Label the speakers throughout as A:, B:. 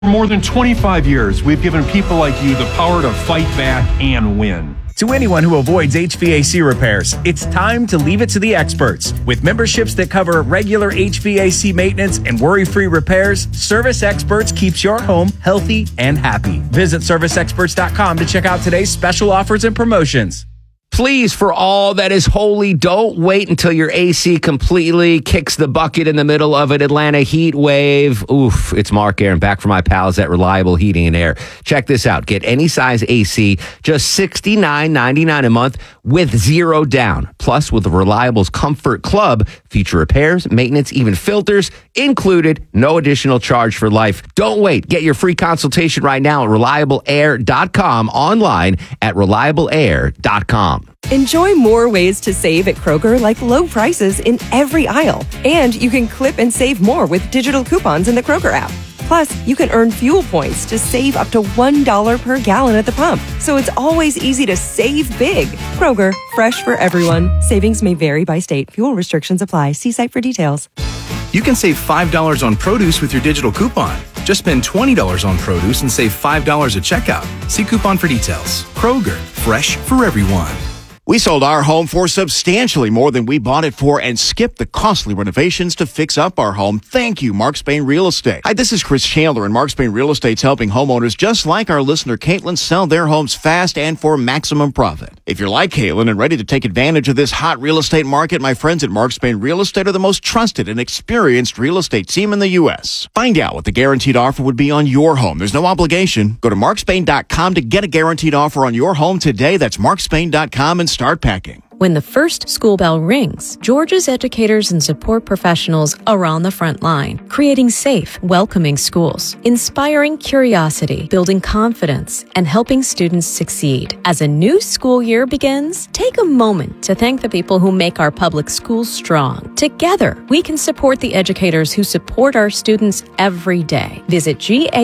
A: For more than 25 years, we've given people like you the power to fight back and win.
B: To anyone who avoids HVAC repairs, it's time to leave it to the experts. With memberships that cover regular HVAC maintenance and worry-free repairs, Service Experts keeps your home healthy and happy. Visit serviceexperts.com to check out today's special offers and promotions.
C: Please, for all that is holy, don't wait until your AC completely kicks the bucket in the middle of an Atlanta heat wave. Oof, it's Mark Aaron back from my pals at Reliable Heating and Air. Check this out. Get any size AC, just $69.99 a month with zero down. Plus, with the Reliable's Comfort Club, feature repairs, maintenance, even filters included. No additional charge for life. Don't wait. Get your free consultation right now at ReliableAir.com, online at ReliableAir.com.
D: Enjoy more ways to save at Kroger, like low prices in every aisle. And you can clip and save more with digital coupons in the Kroger app. Plus, you can earn fuel points to save up to $1 per gallon at the pump. So it's always easy to save big. Kroger, fresh for everyone. Savings may vary by state. Fuel restrictions apply. See site for details.
E: You can save $5 on produce with your digital coupon. Just spend $20 on produce and save $5 at checkout. See coupon for details. Kroger, fresh for everyone.
F: We sold our home for substantially more than we bought it for and skipped the costly renovations to fix up our home. Thank you, Mark Spain Real Estate. Hi, this is Chris Chandler, and Mark Spain Real Estate's helping homeowners just like our listener Caitlin sell their homes fast and for maximum profit. If you're like Caitlin and ready to take advantage of this hot real estate market, my friends at Mark Spain Real Estate are the most trusted and experienced real estate team in the U.S. Find out what the guaranteed offer would be on your home. There's no obligation. Go to markspain.com to get a guaranteed offer on your home today. That's markspain.com and start packing.
G: When the first school bell rings, Georgia's educators and support professionals are on the front line, creating safe, welcoming schools, inspiring curiosity, building confidence, and helping students succeed. As a new school year begins, take a moment to thank the people who make our public schools strong. Together, we can support the educators who support our students every day. Visit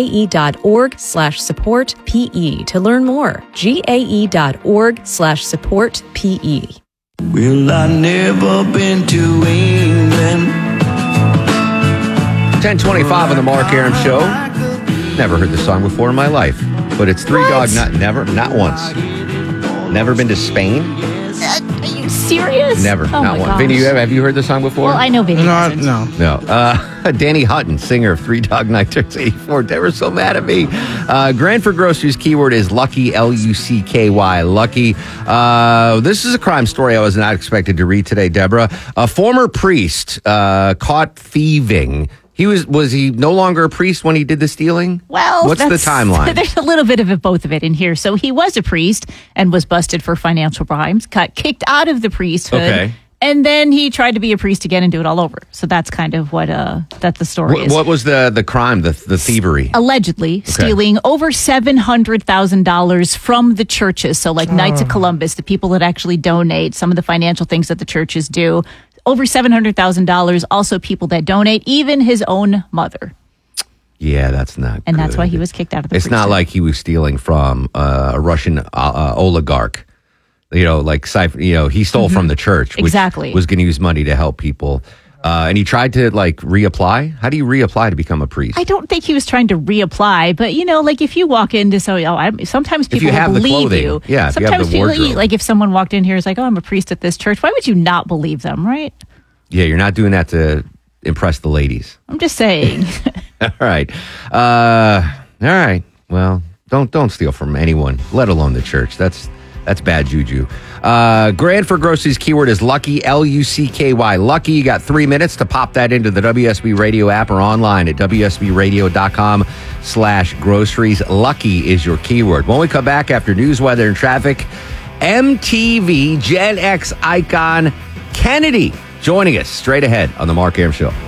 G: gae.org/support-PE to learn more. gae.org/support-PE.
H: Well, I never been to England.
C: 10:25 on the Mark Aaron Show. Never heard this song before in my life, but it's Three Dog. Not once. Never been to Spain.
I: Are you serious?
C: Never,
I: oh
C: not one.
I: Gosh.
C: Vinny, have you heard this song before?
I: Well, I know Vinny.
C: No. Danny Hutton, singer of Three Dog Night, turns 84. Deborah's so mad at me. Granford Groceries keyword is lucky, L-U-C-K-Y, lucky. This is a crime story I was not expected to read today, Deborah. A former priest caught thieving. Was he no longer a priest when he did the stealing?
I: Well,
C: what's the timeline?
I: There's a little bit of both of it in here. So he was a priest and was busted for financial crimes, got kicked out of the priesthood.
C: Okay.
I: And then he tried to be a priest again and do it all over. So that's kind of what that the story is.
C: What was the crime, the thievery?
I: Allegedly stealing over $700,000 from the churches. So like Knights of Columbus, the people that actually donate, some of the financial things that the churches do. Over $700,000. Also people that donate, even his own mother.
C: Yeah, that's not
I: And
C: good.
I: that's why he was kicked out of the
C: It's not like he was stealing from a Russian oligarch. He stole from the church, which
I: Exactly.
C: was going to use money to help people. And he tried to reapply. How do you reapply to become a priest?
I: I don't think he was trying to reapply, but if you walk into sometimes people
C: have
I: will
C: the
I: believe
C: clothing.
I: you.
C: Yeah, if you have
I: sometimes
C: the wardrobe.
I: like if someone walked in here and is like, "Oh, I'm a priest at this church," why would you not believe them, right?
C: Yeah, you're not doing that to impress the ladies.
I: I'm just saying.
C: All right. All right. Well, don't steal from anyone, let alone the church. That's bad juju. Granford Groceries keyword is lucky, L-U-C-K-Y. Lucky. You got 3 minutes to pop that into the WSB Radio app or online at WSBRadio.com/groceries. Lucky is your keyword. When we come back after news, weather, and traffic, MTV Gen X icon Kennedy joining us straight ahead on The Mark Arum Show.